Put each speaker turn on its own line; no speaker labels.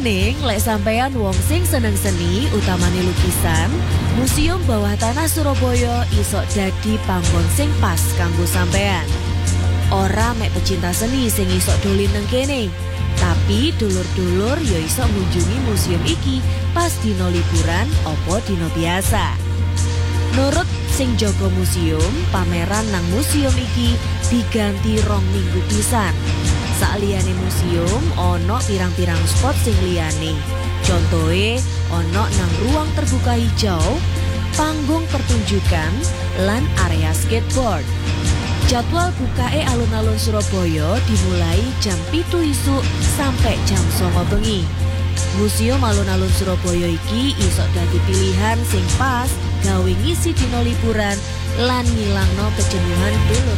Nanging lek sampeyan wong sing seneng seni utamane lukisan, Museum Bawah Tanah Surabaya isok dadi panggon sing pas kanggo sampeyan. Ora mek pecinta seni sing isok dolen nang kene, tapi dulur-dulur ya isok ngunjungi museum iki pas dino liburan opo dino biasa. Nurut sing jaga museum, pameran nang museum iki diganti 2 minggu pisan. Sakliyane museum ono pirang-pirang spot sing liyane. Contohe ono nang ruang terbuka hijau, panggung pertunjukan, lan area skateboard. Jadwal bukae alun-alun Surabaya dimulai jam 7 isuk sampai jam 9 bengi. Museum alun-alun Surabaya iki isok dadi pilihan sing pas gawe ngisi dino liburan lan ngilangno kejenuhan dulur.